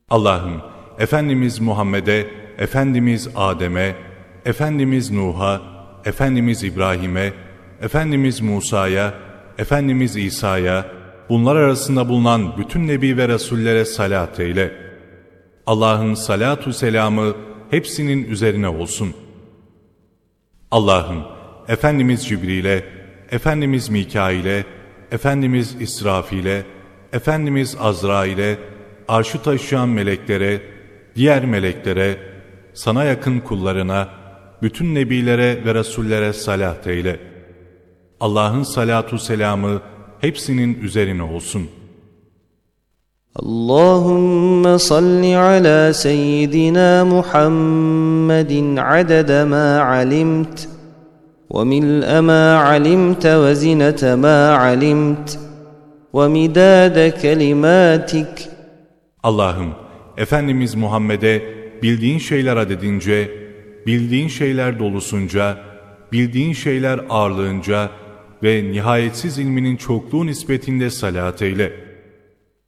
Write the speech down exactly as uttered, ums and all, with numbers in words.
Allah'ım, Efendimiz Muhammed'e, Efendimiz Adem'e, Efendimiz Nuh'a, Efendimiz İbrahim'e, Efendimiz Musa'ya, Efendimiz İsa'ya, bunlar arasında bulunan bütün Nebi ve Resullere salat eyle. Allah'ın salatu selamı hepsinin üzerine olsun. Allah'ım, Efendimiz Cibril'e, Efendimiz Mikail'e, Efendimiz İsrafil'e, Efendimiz Azrail'e, arşı taşıyan meleklere, diğer meleklere, sana yakın kullarına, bütün nebilere ve resullere salat eyle. Allah'ın salatu selamı hepsinin üzerine olsun. Allahümme salli ala seyyidina Muhammedin adede ma alimt ve mil'e ma alimt ve zinete ma alimt ve midade kelimatik. Allah'ım, Efendimiz Muhammed'e bildiğin şeyler adedince, bildiğin şeyler dolusunca, bildiğin şeyler ağırlığınca ve nihayetsiz ilminin çokluğu nispetinde salat eyle.